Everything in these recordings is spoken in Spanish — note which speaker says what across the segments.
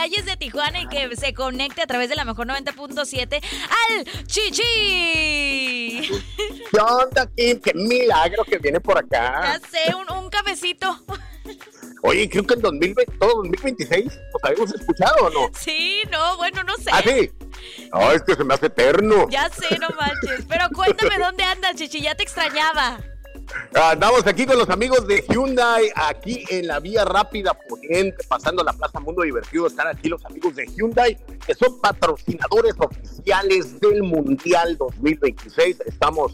Speaker 1: calles de Tijuana y que se conecte a través de la mejor 90.7 al Chichi.
Speaker 2: ¿Qué onda, Kim? Qué milagro que viene por acá.
Speaker 1: Ya sé, un cafecito.
Speaker 2: Oye, creo que en 2020, todo 2026 nos habíamos escuchado, ¿o no?
Speaker 1: Sí, no, bueno, no sé.
Speaker 2: ¿Ah, sí? No, es que se me hace eterno.
Speaker 1: Ya sé, no manches. Pero cuéntame dónde andas, Chichi, ya te extrañaba.
Speaker 2: Andamos aquí con los amigos de Hyundai, aquí en la vía rápida poniente, pasando la Plaza Mundo Divertido. Están aquí los amigos de Hyundai, que son patrocinadores oficiales del Mundial 2026. Estamos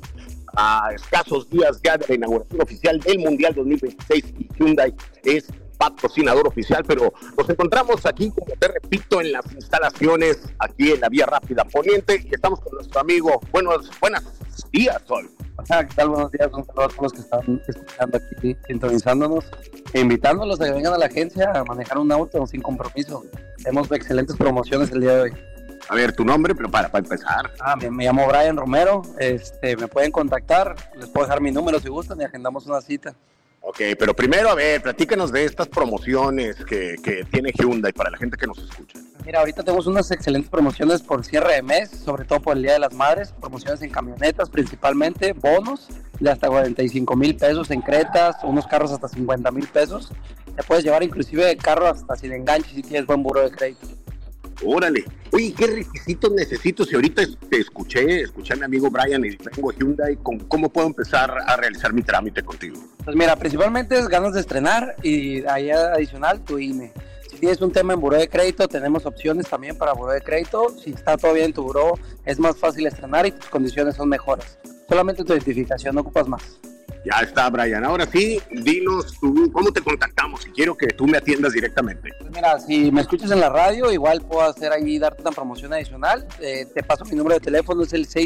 Speaker 2: a escasos días ya de la inauguración oficial del Mundial 2026 y Hyundai es patrocinador oficial, pero nos encontramos aquí, como te repito, en las instalaciones, aquí en la vía rápida poniente, y estamos con nuestro amigo. Buenos días, Sol.
Speaker 3: ¿Qué tal? Buenos días, un saludo a todos los que están escuchando aquí, sintonizándonos e invitándolos a que vengan a la agencia a manejar un auto sin compromiso. Tenemos excelentes promociones el día de hoy.
Speaker 2: A ver, tu nombre, pero para empezar.
Speaker 3: Me llamo Brian Romero, me pueden contactar, les puedo dejar mi número si gustan y agendamos una cita.
Speaker 2: Ok, pero primero, a ver, platícanos de estas promociones que tiene Hyundai para la gente que nos escucha.
Speaker 3: Mira, ahorita tenemos unas excelentes promociones por cierre de mes, sobre todo por el Día de las Madres, promociones en camionetas principalmente, bonos de hasta 45,000 pesos en Cretas, unos carros hasta 50,000 pesos. Te puedes llevar inclusive carro hasta sin enganche si tienes buen buró de crédito.
Speaker 2: Órale. Oye, ¿qué requisitos necesito? Si ahorita te escuché a mi amigo Brian y vengo a Hyundai, ¿cómo puedo empezar a realizar mi trámite contigo?
Speaker 3: Pues mira, principalmente es ganas de estrenar y ahí adicional tu INE. Si tienes un tema en buró de crédito, tenemos opciones también para buró de crédito. Si está todo bien en tu buró, es más fácil estrenar y tus condiciones son mejores. Solamente tu identificación, no ocupas más.
Speaker 2: Ya está, Brian. Ahora sí, dinos tú, ¿cómo te contactamos? Si quiero que tú me atiendas directamente.
Speaker 3: Pues mira, si me escuchas en la radio, igual puedo hacer ahí, darte una promoción adicional. Te paso mi número de teléfono, es el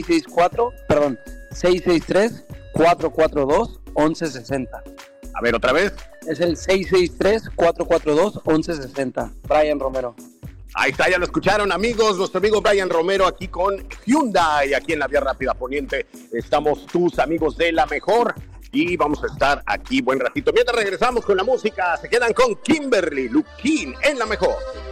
Speaker 3: 664-442-1160.
Speaker 2: A ver, ¿otra vez?
Speaker 3: Es el 663-442-1160. Brian Romero.
Speaker 2: Ahí está, ya lo escucharon, amigos. Nuestro amigo Brian Romero aquí con Hyundai, aquí en la vía rápida poniente. Estamos tus amigos de la mejor y vamos a estar aquí buen ratito. Mientras regresamos con la música, se quedan con Kimberly Luquín en la mejor.